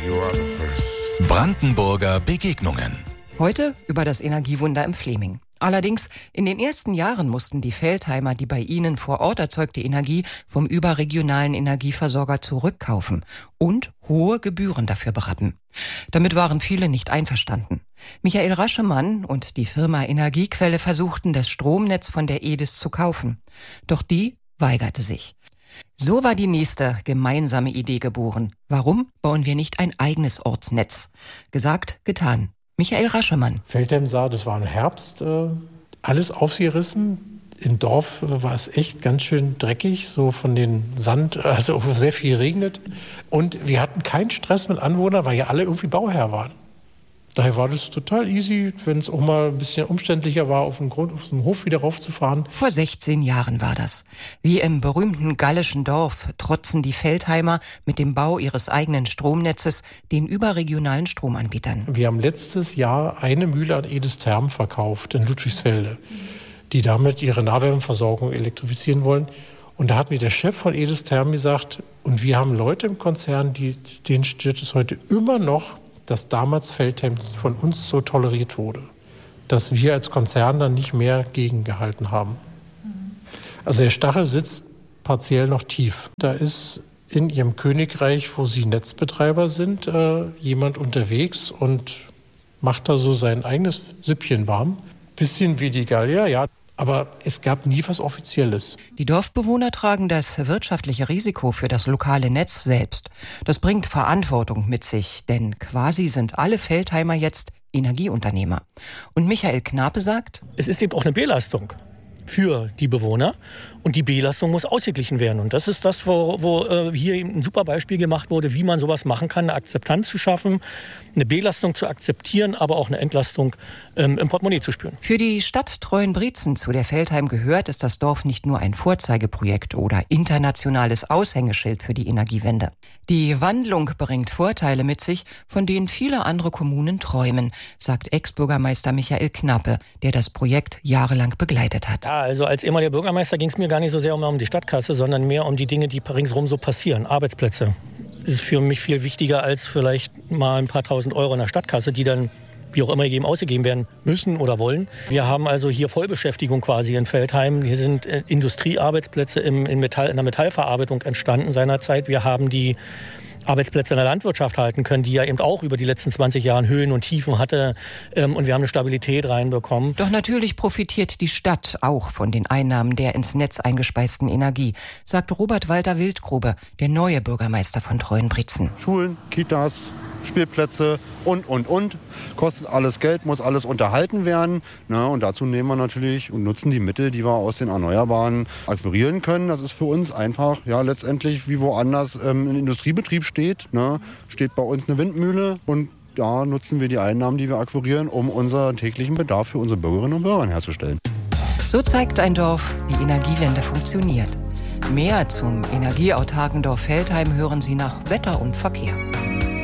Brandenburger Begegnungen. Heute über das Energiewunder im Fläming. Allerdings, in den ersten Jahren mussten die Veltheimer die bei ihnen vor Ort erzeugte Energie vom überregionalen Energieversorger zurückkaufen und hohe Gebühren dafür berappen. Damit waren viele nicht einverstanden. Michael Raschemann und die Firma Energiequelle versuchten, das Stromnetz von der EDIS zu kaufen. Doch die weigerte sich. So war die nächste gemeinsame Idee geboren. Warum bauen wir nicht ein eigenes Ortsnetz? Gesagt, getan. Michael Raschemann. Veltheim sah, das war im Herbst, alles aufgerissen. Im Dorf war es echt ganz schön dreckig, so von den Sand, also sehr viel regnet. Und wir hatten keinen Stress mit Anwohnern, weil ja alle irgendwie Bauherr waren. Daher war das total easy, wenn es auch mal ein bisschen umständlicher war, auf dem Hof wieder raufzufahren. Vor 16 Jahren war das. Wie im berühmten gallischen Dorf trotzen die Veltheimer mit dem Bau ihres eigenen Stromnetzes den überregionalen Stromanbietern. Wir haben letztes Jahr eine Mühle an EDIS Therm verkauft in Ludwigsfelde, die damit ihre Nahwärmeversorgung elektrifizieren wollen. Und da hat mir der Chef von EDIS Therm gesagt, und wir haben Leute im Konzern, denen steht es heute immer noch, dass damals Veltheim von uns so toleriert wurde, dass wir als Konzern dann nicht mehr gegengehalten haben. Also der Stachel sitzt partiell noch tief. Da ist in ihrem Königreich, wo sie Netzbetreiber sind, jemand unterwegs und macht da so sein eigenes Süppchen warm. Bisschen wie die Gallier, ja. Aber es gab nie was Offizielles. Die Dorfbewohner tragen das wirtschaftliche Risiko für das lokale Netz selbst. Das bringt Verantwortung mit sich, denn quasi sind alle Veltheimer jetzt Energieunternehmer. Und Michael Knape sagt: Es ist eben auch eine Belastung für die Bewohner und die Belastung muss ausgeglichen werden. Und das ist das, wo hier eben ein super Beispiel gemacht wurde, wie man sowas machen kann, eine Akzeptanz zu schaffen, eine Belastung zu akzeptieren, aber auch eine Entlastung im Portemonnaie zu spüren. Für die Stadt Treuenbrietzen, zu der Veltheim gehört, ist das Dorf nicht nur ein Vorzeigeprojekt oder internationales Aushängeschild für die Energiewende. Die Wandlung bringt Vorteile mit sich, von denen viele andere Kommunen träumen, sagt Ex-Bürgermeister Michael Knape, der das Projekt jahrelang begleitet hat. Ja, also als ehemaliger Bürgermeister ging es mir gar nicht so sehr um die Stadtkasse, sondern mehr um die Dinge, die ringsherum so passieren. Arbeitsplätze. Das ist für mich viel wichtiger als vielleicht mal ein paar tausend Euro in der Stadtkasse, die dann wie auch immer ausgegeben werden müssen oder wollen. Wir haben also hier Vollbeschäftigung quasi in Veltheim. Hier sind Industriearbeitsplätze in der Metallverarbeitung entstanden seinerzeit. Wir haben die Arbeitsplätze in der Landwirtschaft halten können, die ja eben auch über die letzten 20 Jahre Höhen und Tiefen hatte. Und wir haben eine Stabilität reinbekommen. Doch natürlich profitiert die Stadt auch von den Einnahmen der ins Netz eingespeisten Energie, sagt Robert Walter Wildgrube, der neue Bürgermeister von Treuenbrietzen. Schulen, Kitas, Spielplätze und. Kostet alles Geld, muss alles unterhalten werden. Und dazu nehmen wir natürlich und nutzen die Mittel, die wir aus den Erneuerbaren akquirieren können. Das ist für uns einfach, ja, letztendlich wie woanders ein Industriebetrieb steht. Steht bei uns eine Windmühle und da nutzen wir die Einnahmen, die wir akquirieren, um unseren täglichen Bedarf für unsere Bürgerinnen und Bürger herzustellen. So zeigt ein Dorf, wie Energiewende funktioniert. Mehr zum energieautarken Dorf Veltheim hören Sie nach Wetter und Verkehr.